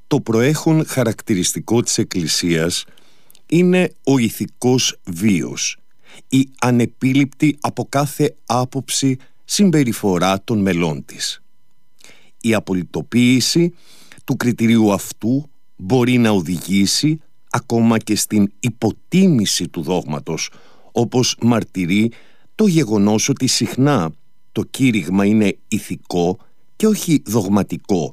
Το προέχον χαρακτηριστικό της Εκκλησίας είναι ο ηθικός βίος, η ανεπίληπτη από κάθε άποψη συμπεριφορά των μελών της. Η απολυτοποίηση του κριτηρίου αυτού μπορεί να οδηγήσει ακόμα και στην υποτίμηση του δόγματος, όπως μαρτυρεί το γεγονός ότι συχνά το κήρυγμα είναι ηθικό και όχι δογματικό,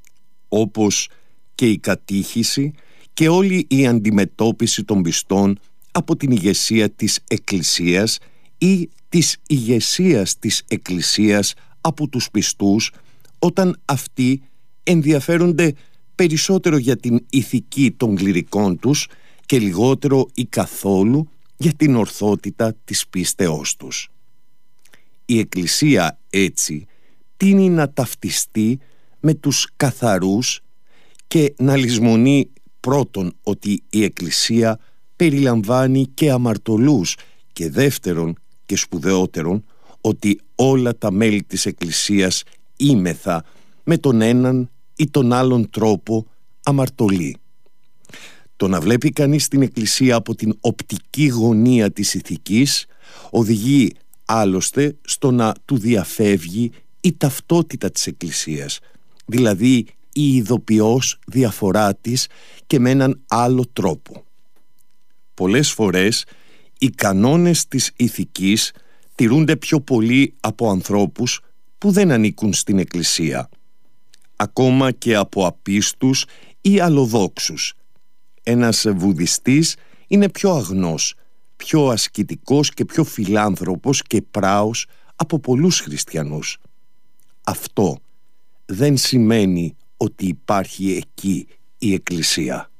όπως και η κατήχηση και όλη η αντιμετώπιση των πιστών από την ηγεσία της Εκκλησίας ή της ηγεσίας της Εκκλησίας από τους πιστούς, όταν αυτοί ενδιαφέρονται περισσότερο για την ηθική των κληρικών τους και λιγότερο ή καθόλου για την ορθότητα της πίστεώς τους. Η Εκκλησία έτσι τείνει να ταυτιστεί με τους καθαρούς και να λησμονεί πρώτον ότι η Εκκλησία περιλαμβάνει και αμαρτωλούς και δεύτερον και σπουδαιότερον ότι όλα τα μέλη της Εκκλησίας ήμεθα με τον έναν ή τον άλλον τρόπο αμαρτωλοί. Το να βλέπει κανείς την Εκκλησία από την οπτική γωνία της ηθικής οδηγεί άλλωστε στο να του διαφεύγει η ταυτότητα της Εκκλησίας, δηλαδή η ειδοποιώς διαφορά της και με έναν άλλο τρόπο. Πολλές φορές οι κανόνες της ηθικής τηρούνται πιο πολύ από ανθρώπους που δεν ανήκουν στην Εκκλησία, ακόμα και από απίστους ή αλλοδόξους. Ένας βουδιστής είναι πιο αγνός, πιο ασκητικός και πιο φιλάνθρωπος και πράος από πολλούς χριστιανούς. Αυτό δεν σημαίνει ότι υπάρχει εκεί η Εκκλησία.